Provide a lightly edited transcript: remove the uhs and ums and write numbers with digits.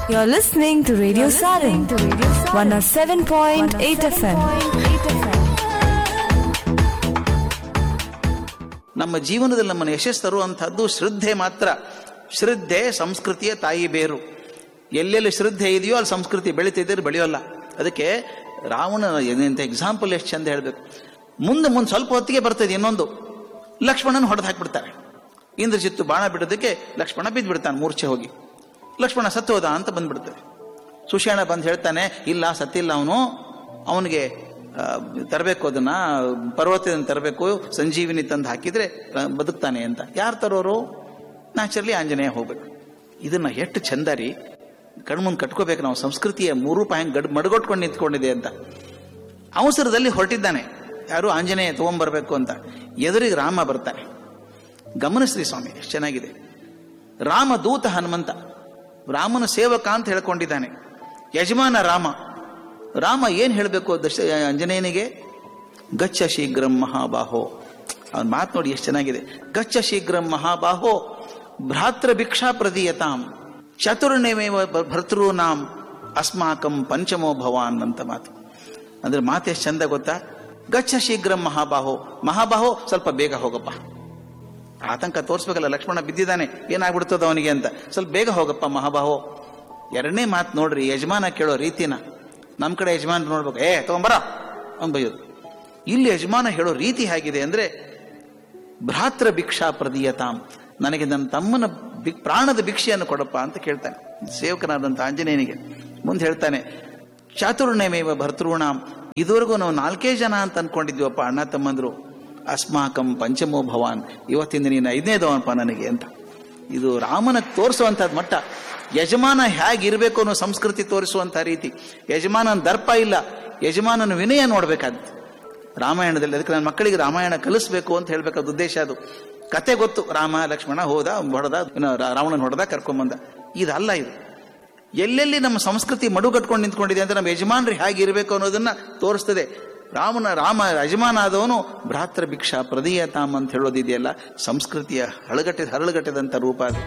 You're listening to Radio Sarin, 107.8 FM. ನಮ್ಮ ಜೀವನದಲ್ಲಿ ನಮ್ಮನ್ನು ಯಶಸ್ಸು ತರುವಂತಹದ್ದು ಶ್ರದ್ಧೆ ಮಾತ್ರ. ಶ್ರದ್ಧೆ ಸಂಸ್ಕೃತಿಯ ತಾಯಿ ಬೇರು. ಎಲ್ಲೆಲ್ಲಿ ಶ್ರದ್ಧೆ ಇದೆಯೋ ಅಲ್ಲಿ ಸಂಸ್ಕೃತಿ ಬೆಳೀತಿದ್ರೆ ಬೆಳೆಯೋಲ್ಲ. ಅದಕ್ಕೆ ರಾವಣ ಎಂತ ಎಕ್ಸಾಂಪಲ್ ಎಷ್ಟು ಚಂದ ಹೇಳಬೇಕು. ಮುಂದೆ ಸ್ವಲ್ಪ ಹೊತ್ತಿಗೆ ಬರ್ತದೆ ಇನ್ನೊಂದು, ಲಕ್ಷ್ಮಣನ ಹೊಡೆದು ಹಾಕಿಬಿಡ್ತಾರೆ. ಇಂದ್ರಜಿತ್ತು ಬಾಣ ಬಿಡೋದಕ್ಕೆ ಲಕ್ಷ್ಮಣ ಬಿದ್ದುಬಿಡ್ತಾನೆ ಮೂರ್ಛೆ ಹೋಗಿ. ಲಕ್ಷ್ಮಣ ಸತ್ತೋದ ಅಂತ ಬಂದ್ಬಿಡ್ತದೆ. ಸುಷೇಣ ಬಂದು ಹೇಳ್ತಾನೆ, ಇಲ್ಲ ಸತ್ತಿಲ್ಲ, ಅವನಿಗೆ ತರಬೇಕು, ಅದನ್ನ ಪರ್ವತದಿಂದ ತರಬೇಕು, ಸಂಜೀವಿನಿ ತಂದು ಹಾಕಿದ್ರೆ ಬದುಕ್ತಾನೆ ಅಂತ. ಯಾರು ತರೋರು? ನ್ಯಾಚುರಲಿ ಆಂಜನೇಯ ಹೋಗ್ಬೇಕು. ಇದನ್ನ ಎಷ್ಟು ಚಂದ ರೀ ಕಣ್ಮುಂದ್ ಕಟ್ಕೋಬೇಕು ನಾವು. ಸಂಸ್ಕೃತಿಯ ಮೂರೂಪ ಹೆಂಗ್ ಮಡಗೊಟ್ಕೊಂಡು ನಿಂತ್ಕೊಂಡಿದೆ ಅಂತ. ಅವಸರದಲ್ಲಿ ಹೊರಟಿದ್ದಾನೆ ಯಾರು, ಆಂಜನೇಯ ತಗೊಂಡ್ಬರ್ಬೇಕು ಅಂತ. ಎದುರಿಗೆ ರಾಮ ಬರ್ತಾನೆ. ಗಮನಿಸ್ರಿ ಸ್ವಾಮಿ, ಎಷ್ಟು ಚೆನ್ನಾಗಿದೆ. ರಾಮ ದೂತ ಹನುಮಂತ, ರಾಮನ ಸೇವಕ ಅಂತ ಹೇಳ್ಕೊಂಡಿದ್ದಾನೆ. ಯಜಮಾನ ರಾಮ. ರಾಮ ಏನ್ ಹೇಳಬೇಕು ಆಂಜನೇಯನಿಗೆ? ಗಚ್ಚ ಶೀಘ್ರಂ ಮಹಾಬಾಹೋ. ಅವನ ಮಾತು ನೋಡಿ ಎಷ್ಟು ಚೆನ್ನಾಗಿದೆ. ಗಚ್ಚ ಶೀಘ್ರಂ ಮಹಾಬಾಹೋ ಭ್ರಾತೃ ಭಿಕ್ಷಾ ಪ್ರದೀಯತಾಂ ಚತುರ್ಣೇಮೇವ ಭರ್ತೃನಾಂ ಅಸ್ಮಾಕಂ ಪಂಚಮೋ ಭವಾನ್ ಅಂತ ಮಾತು. ಅಂದ್ರೆ ಮಾತು ಎಷ್ಟು ಚಂದ ಗೊತ್ತಾ? ಗಚ್ಚ ಶೀಘ್ರಂ ಮಹಾಬಾಹೋ. ಮಹಾಬಾಹೋ, ಸ್ವಲ್ಪ ಬೇಗ ಹೋಗಪ್ಪ. ಆತಂಕ ತೋರಿಸ್ಬೇಕಲ್ಲ, ಲಕ್ಷ್ಮಣ ಬಿದ್ದಿದ್ದಾನೆ, ಏನಾಗ್ಬಿಡ್ತದ ಅವನಿಗೆ ಅಂತ. ಸ್ವಲ್ಪ ಬೇಗ ಹೋಗಪ್ಪ ಮಹಾಬಾಹೋ. ಎರಡನೇ ಮಾತು ನೋಡ್ರಿ, ಯಜಮಾನ ಕೇಳೋ ರೀತಿನ. ನಮ್ಮ ಕಡೆ ಯಜಮಾನ ನೋಡ್ಬೇಕು, ತಗೊಂಬರ ಅವ್ನು ಬೈಯೋದು. ಇಲ್ಲಿ ಯಜಮಾನ ಹೇಳೋ ರೀತಿ ಹೇಗಿದೆ ಅಂದ್ರೆ, ಭ್ರಾತೃ ಭಿಕ್ಷಾ ಪ್ರದೀಯತಾಂ, ನನಗೆ ನನ್ನ ತಮ್ಮನ ಪ್ರಾಣದ ಭಿಕ್ಷೆಯನ್ನು ಕೊಡಪ್ಪ ಅಂತ ಕೇಳ್ತಾನೆ ಸೇವಕನಾದಂತ ಆಂಜನೇಯನಿಗೆ. ಮುಂದೆ ಹೇಳ್ತಾನೆ, ಚಾತುರ್ಣ್ಯಮೇವ ಭರ್ತೃಣಾಂ, ಇದುವರೆಗೂ ನಾವು 4 ಜನ ಅಂತ ಅನ್ಕೊಂಡಿದ್ವಪ್ಪ ಅಣ್ಣ ತಮ್ಮಂದ್ರು. ಅಸ್ಮಾಕಂ ಪಂಚಮೋ ಭವಾನ್, ಇವತ್ತಿಂದ ನೀನು 5ನೇದವನಪ್ಪ ನನಗೆ ಅಂತ. ಇದು ರಾಮನ ತೋರಿಸುವಂತಹದ್ದು ಮಟ್ಟ. ಯಜಮಾನ ಹೇಗಿರ್ಬೇಕು ಅನ್ನೋ ಸಂಸ್ಕೃತಿ ತೋರಿಸುವಂತಹ ರೀತಿ. ಯಜಮಾನನ ದರ್ಪ ಇಲ್ಲ, ಯಜಮಾನನ ವಿನಯ ನೋಡ್ಬೇಕಾದ್ ರಾಮಾಯಣದಲ್ಲಿ. ಅದಕ್ಕೆ ನನ್ನ ಮಕ್ಕಳಿಗೆ ರಾಮಾಯಣ ಕಲಿಸ್ಬೇಕು ಅಂತ ಹೇಳ್ಬೇಕಾದ ಉದ್ದೇಶ ಅದು. ಕತೆ ಗೊತ್ತು, ರಾಮ ಲಕ್ಷ್ಮಣ ಹೊಡೆದ, ರಾವಣನ ಹೊಡೆದ, ಕರ್ಕೊಂಬಂದ. ಇದಲ್ಲ ಇದು. ಎಲ್ಲೆಲ್ಲಿ ನಮ್ಮ ಸಂಸ್ಕೃತಿ ಮಡುಗಟ್ಕೊಂಡು ನಿಂತ್ಕೊಂಡಿದೆ ಅಂತ ನಮ್ಮ ಯಜಮಾನ್ರು ಹೇಗಿರ್ಬೇಕು ಅನ್ನೋದನ್ನ ತೋರಿಸ್ತದೆ. ರಾಮ ಯಜಮಾನ ಆದವನು ಭ್ರಾತೃ ಭಿಕ್ಷಾ ಪ್ರದೀಯತಾಮ್ ಅಂತ ಹೇಳೋದಿದೆಯಲ್ಲ, ಸಂಸ್ಕೃತಿಯ ಹರಳುಗಟ್ಟೆದಂತ ರೂಪ ಅದು.